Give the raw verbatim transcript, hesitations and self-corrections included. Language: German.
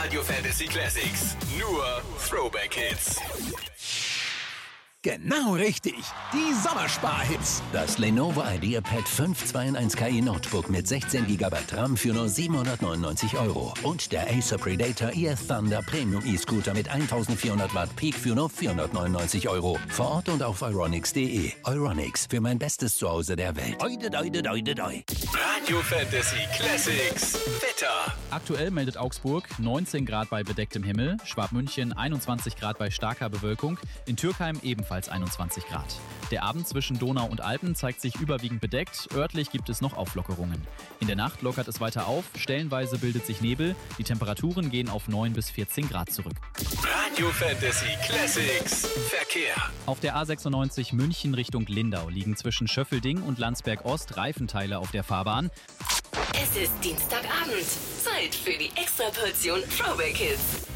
Radio Fantasy Classics. Nur Throwback Hits. Genau richtig. Die Sommersparhits. Das Lenovo IdeaPad fünf zwei in eins K I Notebook mit sechzehn Gigabyte RAM für nur siebenhundertneunundneunzig Euro. Und der Acer Predator E F Thunder Premium E-Scooter mit eintausendvierhundert Watt Peak für nur vierhundertneunundneunzig Euro. Vor Ort und auf euronics punkt de. Euronics, für mein bestes Zuhause der Welt. Oide, oide, oide, oide. Radio Fantasy Classics. Wetter. Aktuell meldet Augsburg neunzehn Grad bei bedecktem Himmel, Schwabmünchen einundzwanzig Grad bei starker Bewölkung, in Türkheim ebenfalls einundzwanzig Grad. Der Abend zwischen Donau und Alpen zeigt sich überwiegend bedeckt, örtlich gibt es noch Auflockerungen. In der Nacht lockert es weiter auf, stellenweise bildet sich Nebel, die Temperaturen gehen auf neun bis vierzehn Grad zurück. Radio Fantasy Classics. Verkehr. Auf der A sechsundneunzig München Richtung Lindau liegen zwischen Schöffelding und Landsberg Ost Reifenteile auf der Fahrbahn. Es ist Dienstagabend. Zeit für die Extraportion Throwback Hits.